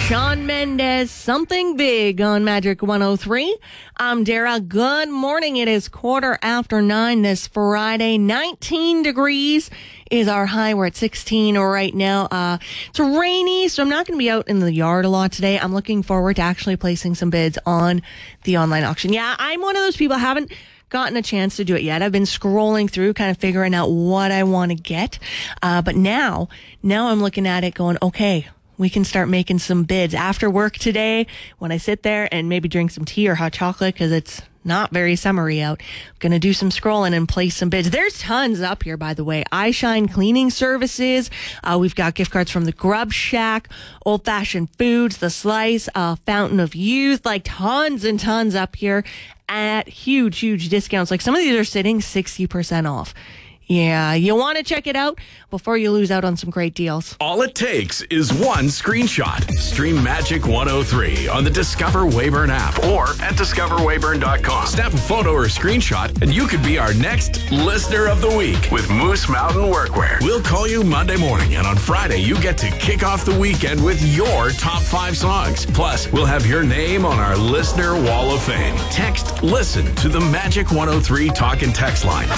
Shawn Mendes, Something Big on Magic 103. I'm Dara. Good morning. It is 9:15 this Friday. 19 degrees is our high. We're at 16 right now. It's rainy, so I'm not going to be out in the yard a lot today. I'm looking forward to actually placing some bids on the online auction. Yeah, I'm one of those people. I haven't gotten a chance to do it yet. I've been scrolling through, kind of figuring out what I want to get. But now I'm looking at it going, okay, we can start making some bids after work today when I sit there and maybe drink some tea or hot chocolate because it's not very summery out. I'm going to do some scrolling and place some bids. There's tons up here, by the way. iShine Cleaning Services. We've got gift cards from the Grub Shack, Old Fashioned Foods, The Slice, Fountain of Youth, like tons and tons up here at huge discounts. Like some of these are sitting 60% off. Yeah, you want to check it out before you lose out on some great deals. All it takes is one screenshot. Stream Magic 103 on the Discover Weyburn app or at discoverweyburn.com. Snap a photo or screenshot and you could be our next Listener of the Week with Moose Mountain Workwear. We'll call you Monday morning, and on Friday you get to kick off the weekend with your top 5 songs. Plus, we'll have your name on our Listener Wall of Fame. Text LISTEN to the Magic 103 talk and text line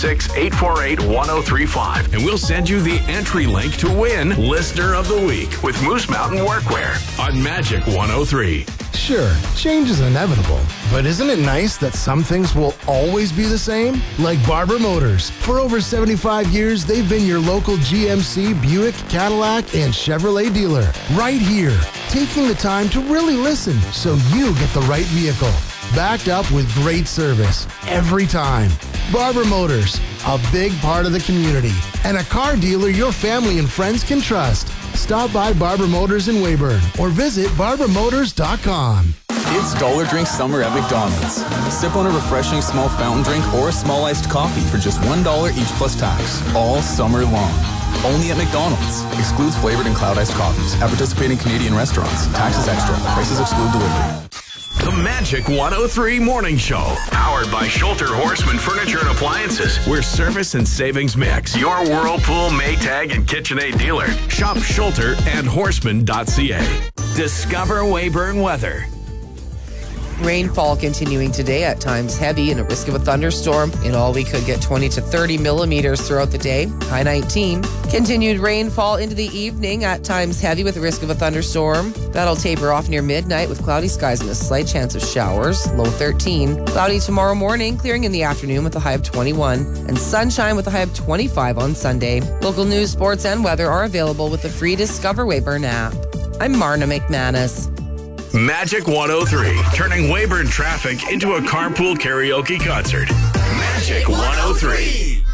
306-848-1035, and we'll send you the entry link to win Listener of the Week with Moose Mountain Workwear on Magic 103. Sure, change is inevitable, but isn't it nice that some things will always be the same? Like Barber Motors. For over 75 years, they've been your local GMC, Buick, Cadillac, and Chevrolet dealer. Right here, taking the time to really listen so you get the right vehicle. Backed up with great service every time. Barber Motors, a big part of the community, and a car dealer your family and friends can trust. Stop by Barber Motors in Weyburn or visit barbermotors.com. It's Dollar Drink Summer at McDonald's. Sip on a refreshing small fountain drink or a small iced coffee for just $1 each plus tax, all summer long. Only at McDonald's. Excludes flavored and cloud iced coffees at participating Canadian restaurants. Taxes extra. Prices exclude delivery. The Magic 103 Morning Show, powered by Schulter Horseman Furniture and Appliances, where service and savings mix. Your Whirlpool, Maytag, and KitchenAid dealer. Shop Schulter and Horseman.ca. Discover Weyburn weather. Rainfall continuing today, at times heavy and a risk of a thunderstorm. In all, we could get 20 to 30 millimeters throughout the day. High 19. Continued rainfall into the evening, at times heavy with a risk of a thunderstorm. That'll taper off near midnight with cloudy skies and a slight chance of showers. Low 13. Cloudy tomorrow morning, clearing in the afternoon with a high of 21. And sunshine with a high of 25 on Sunday. Local news, sports, and weather are available with the free Discover Weyburn app. I'm Marna McManus. Magic 103, turning Weyburn traffic into a carpool karaoke concert. Magic 103.